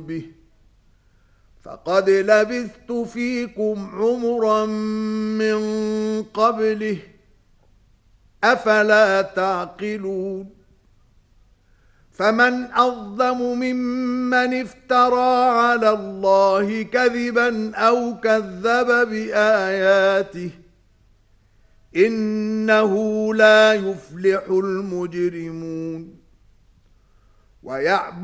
به فقد لبثت فيكم عمرا من قبله أفلا تعقلون فمن أظلم ممن افترى على الله كذبا أو كذب بآياته إنه لا يفلح المجرمون